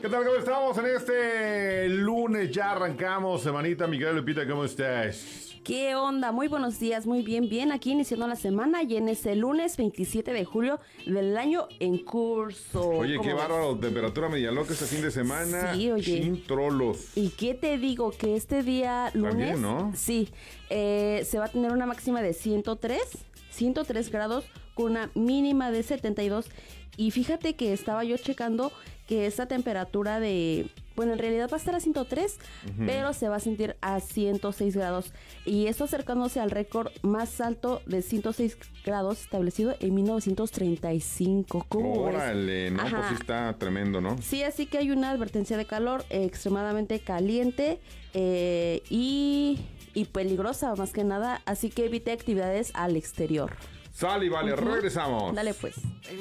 ¿Qué tal? ¿Cómo estamos en este lunes? Ya arrancamos, semanita. Miguel Lupita, ¿cómo estás? ¿Qué onda? Muy buenos días, muy bien, aquí iniciando la semana y en este lunes 27 de julio del año en curso. Oye, qué bárbaro, temperatura media loca este fin de semana. Sí, oye. Sin trolos. ¿Y qué te digo? Que este día lunes... También, ¿no? Sí, se va a tener una máxima de 103 grados con una mínima de 72. Y fíjate que estaba yo checando que esa temperatura de... Bueno, en realidad va a estar a 103, pero se va a sentir a 106 grados. Y esto acercándose al récord más alto de 106 grados establecido en 1935. ¿Cómo ves? Órale, no, Ajá. pues sí está tremendo, ¿no? Sí, así que hay una advertencia de calor extremadamente caliente y peligrosa más que nada. Así que evite actividades al exterior. Sale y vale, regresamos. Dale pues.